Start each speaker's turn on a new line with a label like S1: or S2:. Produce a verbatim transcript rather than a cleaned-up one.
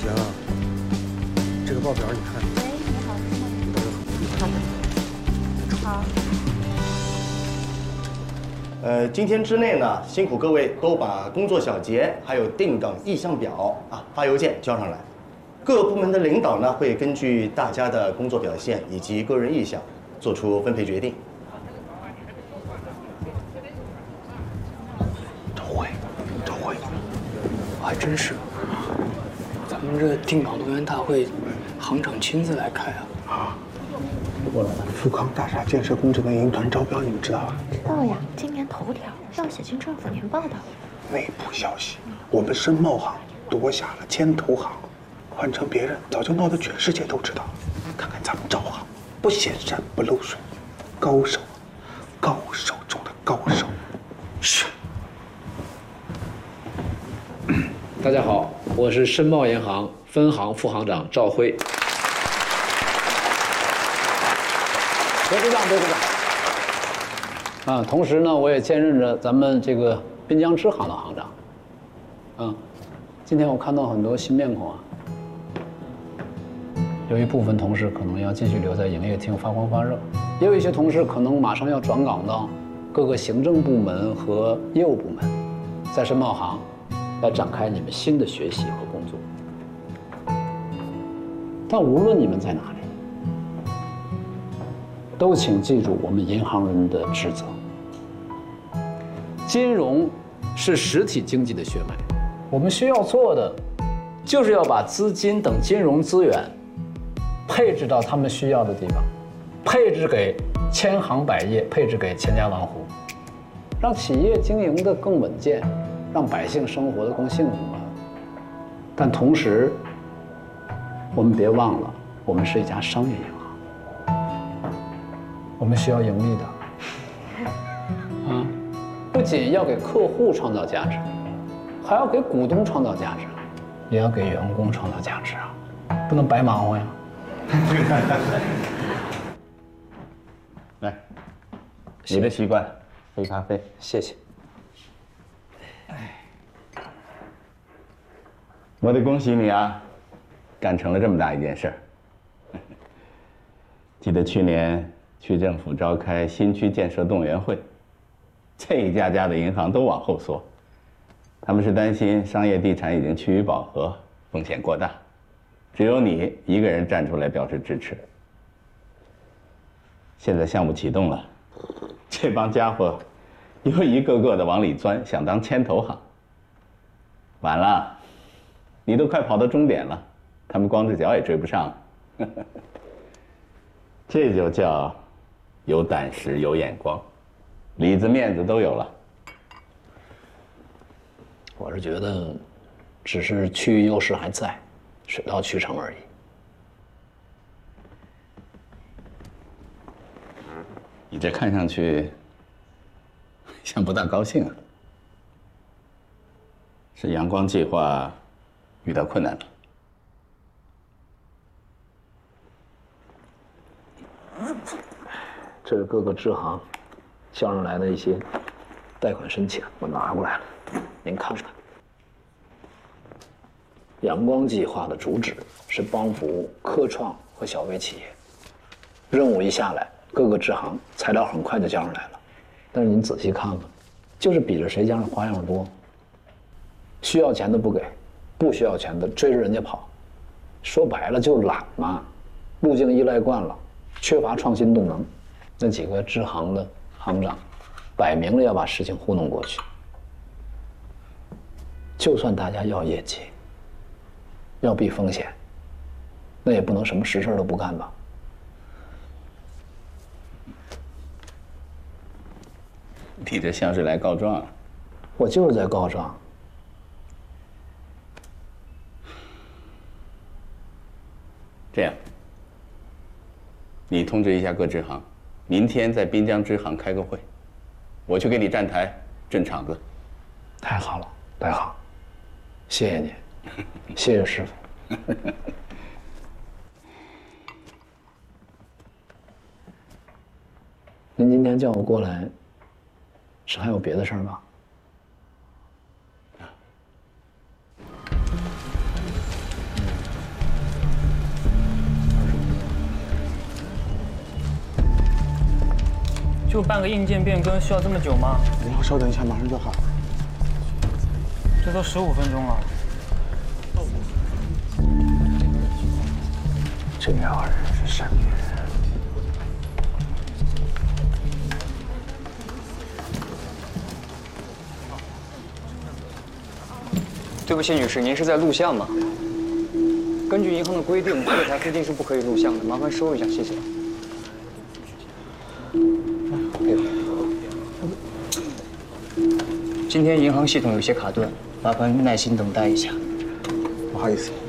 S1: 行啊，这个报表你看。
S2: 喂，你好，是吗？好的。好。
S3: 呃，今天之内呢，辛苦各位都把工作小结还有定岗意向表啊发邮件交上来。各部门的领导呢会根据大家的工作表现以及个人意向，做出分配决定。
S4: 赵辉，赵辉，还真是，咱们这定岗动员大会，行长亲自来开啊！啊，
S5: 过来了。富康大厦建设工程的营团招标，你们知道吧？
S2: 知道呀，今年头条要写进政府年报的。
S5: 内部消息，我们申贸行夺下了牵头行，换成别人早就闹得全世界都知道了。看看咱们招行，不显山不漏水，高手，高手中的高手。是。
S6: 大家好，我是申贸银行分行副行长赵辉。多鼓掌，多鼓掌。啊，同时呢，我也兼任着咱们这个滨江支行的行长。嗯，今天我看到很多新面孔啊，有一部分同事可能要继续留在营业厅发光发热，也有一些同事可能马上要转岗到各个行政部门和业务部门，在申贸行来展开你们新的学习和工作。但无论你们在哪里，都请记住我们银行人的职责。金融是实体经济的血脉，我们需要做的就是要把资金等金融资源配置到他们需要的地方，配置给千行百业，配置给千家万户，让企业经营的更稳健，让百姓生活的更幸福了。但同时，我们别忘了，我们是一家商业银行，我们需要盈利的。啊，不仅要给客户创造价值，还要给股东创造价值，也要给员工创造价值啊，不能白忙活呀。
S3: 来，你的习惯，杯咖啡，
S6: 谢谢。
S3: 我得恭喜你啊，干成了这么大一件事儿。记得去年区政府召开新区建设动员会，这一家家的银行都往后缩，他们是担心商业地产已经趋于饱和，风险过大，只有你一个人站出来表示支持。现在项目启动了，这帮家伙又一个个的往里钻，想当牵头行。晚了，你都快跑到终点了，他们光着脚也追不上。这就叫有胆识、有眼光，里子面子都有了。
S6: 我是觉得，只是区域优势还在，水到渠成而已。
S3: 你这看上去像不大高兴啊？是阳光计划遇到困难了？
S6: 这是各个支行交上来的一些贷款申请，我拿过来了，您看看。阳光计划的主旨是帮扶科创和小微企业，任务一下来，各个支行材料很快就交上来了，但是您仔细看看，就是比着谁家的花样多。需要钱的不给，不需要钱的追着人家跑，说白了就是懒嘛，路径依赖惯了，缺乏创新动能。那几个支行的行长，摆明了要把事情糊弄过去。就算大家要业绩，要避风险，那也不能什么实事都不干吧？
S3: 你这像是来告状啊？
S6: 我就是在告状。
S3: 这样，你通知一下各支行，明天在滨江支行开个会，我去给你站台镇场子。
S6: 太好了，太好，谢谢你，谢谢师傅。您今天叫我过来，是还有别的事儿吗？
S7: 就办个硬件变更需要这么久吗？
S5: 你要稍等一下，马上就好。
S7: 这都十五分钟了。
S5: 这妙儿是善女人。
S4: 对不起，女士，您是在录像吗？根据银行的规定，柜台附近是不可以录像的，麻烦收一下，谢谢。哎呦，今天银行系统有些卡顿，麻烦耐心等待一下。
S5: 不好意思。